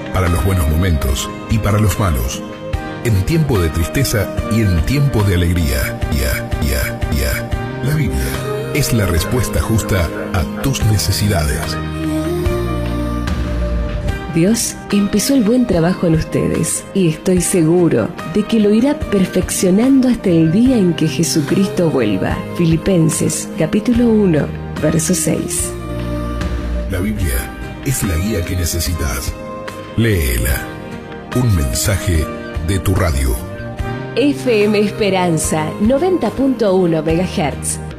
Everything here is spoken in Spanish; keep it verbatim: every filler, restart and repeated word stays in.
para los buenos momentos y para los malos, en tiempo de tristeza y en tiempo de alegría. Ya, ya, ya. La Biblia es la respuesta justa a tus necesidades. Dios empezó el buen trabajo en ustedes y estoy seguro de que lo irá perfeccionando hasta el día en que Jesucristo vuelva. Filipenses capítulo uno, verso seis. La Biblia es la guía que necesitas. Léela. Un mensaje de tu radio. F M Esperanza noventa punto uno megahertz.